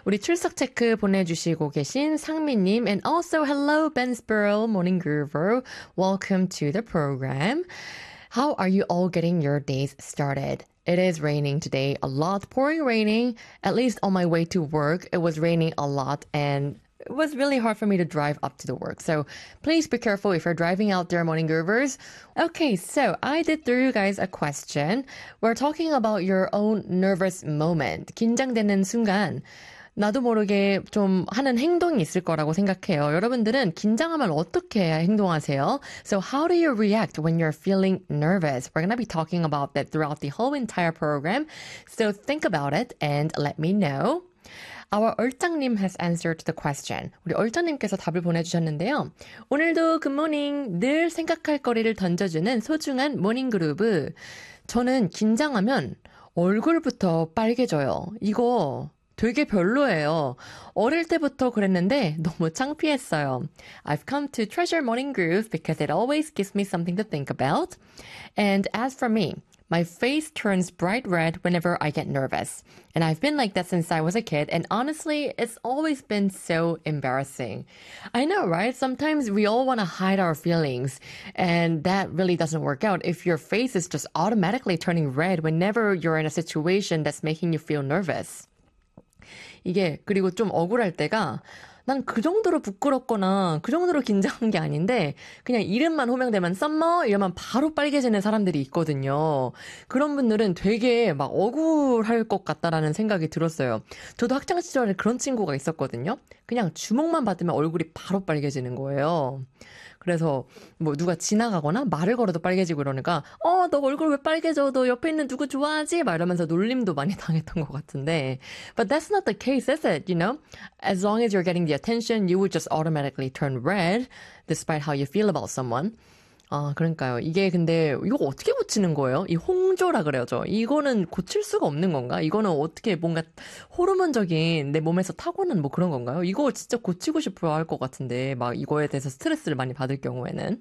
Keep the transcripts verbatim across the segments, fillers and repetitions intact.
우리 출석 체크 보내주시고 계신 상미님 and also hello Ben Sparrow, Morning Groover. Welcome to the program. How are you all getting your days started? It is raining today, a lot, pouring raining. At least on my way to work, it was raining a lot and it was really hard for me to drive up to the work. So please be careful if you're driving out there, Morning Groovers. Okay, so I did throw you guys a question. We're talking about your own nervous moment. 긴장되는 순간. 나도 모르게 좀 하는 행동이 있을 거라고 생각해요. 여러분들은 긴장하면 어떻게 행동하세요? So how do you react when you're feeling nervous? We're going to be talking about that throughout the whole entire program. So think about it and let me know. Our 얼짱님 has answered the question. 우리 얼짱님께서 답을 보내주셨는데요. 오늘도 굿모닝, 늘 생각할 거리를 던져주는 소중한 모닝그루브. 저는 긴장하면 얼굴부터 빨개져요. 이거 되게 별로예요. 어릴 때부터 그랬는데 너무 창피했어요. I've come to treasure morning groove because it always gives me something to think about. And as for me, my face turns bright red whenever I get nervous. And I've been like that since I was a kid. And honestly, it's always been so embarrassing. I know, right? Sometimes we all want to hide our feelings. And that really doesn't work out if your face is just automatically turning red whenever you're in a situation that's making you feel nervous. 이게 그리고 좀 억울할 때가 난 그 정도로 부끄럽거나 그 정도로 긴장한 게 아닌데 그냥 이름만 호명되면 썸머 이러면 바로 빨개지는 사람들이 있거든요. 그런 분들은 되게 막 억울할 것 같다라는 생각이 들었어요. 저도 학창 시절에 그런 친구가 있었거든요. 그냥 주목만 받으면 얼굴이 바로 빨개지는 거예요. 그래서 뭐 누가 지나가거나 말을 걸어도 빨개지고 이러니까 어, 너 얼굴 왜 빨개져? 너 옆에 있는 누구 좋아하지? 막 이러면서 놀림도 많이 당했던 것 같은데 But that's not the case, is it? You know? As long as you're getting the attention, you would just automatically turn red despite how you feel about someone. 아, 그러니까요. 이게 근데 이거 어떻게 고치는 거예요? 이 홍조라 그래야죠. 이거는 고칠 수가 없는 건가? 이거는 어떻게 뭔가 호르몬적인 내 몸에서 타고난 뭐 그런 건가요? 이거 진짜 고치고 싶어 할 것 같은데 막 이거에 대해서 스트레스를 많이 받을 경우에는.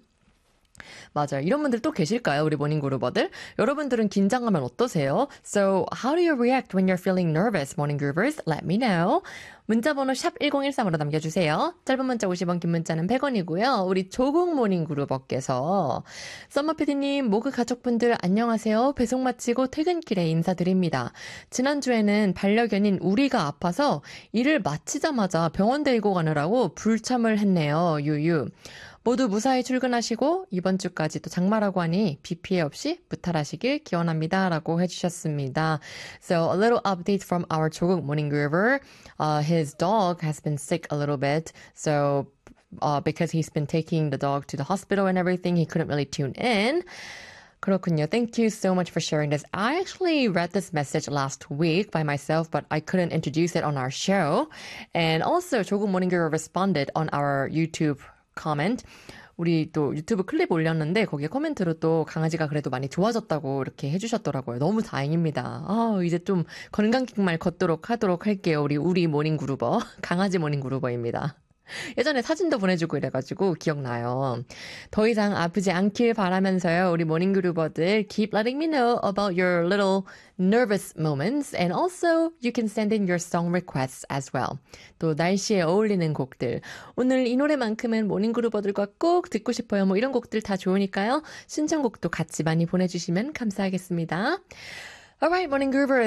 맞아요. 이런 분들 또 계실까요? 우리 모닝그루버들. 여러분들은 긴장하면 어떠세요? So, how do you react when you're feeling nervous, 모닝그루버스? Let me know. 문자번호 샵 일공일삼으로 남겨주세요. 짧은 문자 오십 원, 긴 문자는 백 원이고요. 우리 조국 모닝그루버께서 썸머피디님, 모그 가족분들 안녕하세요. 배송 마치고 퇴근길에 인사드립니다. 지난주에는 반려견인 우리가 아파서 일을 마치자마자 병원 데리고 가느라고 불참을 했네요. 유유. 모두 무사히 출근하시고 이번 주까지 또 장마라고 하니 비 피해 없이 무탈하시길 기원합니다. 라고 해주셨습니다. So a little update from our 조국 Morning Groover. Uh, his dog has been sick a little bit. So uh, because he's been taking the dog to the hospital and everything, he couldn't really tune in. 그렇군요. Thank you so much for sharing this. I actually read this message last week by myself, but I couldn't introduce it on our show. And also, 조국 Morning Groover responded on our YouTube comment. 우리 또 유튜브 클립 올렸는데 거기에 코멘트로 또 강아지가 그래도 많이 좋아졌다고 이렇게 해주셨더라고요. 너무 다행입니다. 아, 이제 좀 건강길말 걷도록 하도록 할게요. 우리 우리 모닝그루버 강아지 모닝그루버입니다. 예전에 사진도 보내주고 이래가지고 기억나요. 더 이상 아프지 않길 바라면서요. 우리 모닝그루버들 keep letting me know about your little nervous moments and also you can send in your song requests as well. 또 날씨에 어울리는 곡들. 오늘 이 노래만큼은 모닝그루버들과 꼭 듣고 싶어요. 뭐 이런 곡들 다 좋으니까요. 신청곡도 같이 많이 보내주시면 감사하겠습니다. Alright, Morning Groover.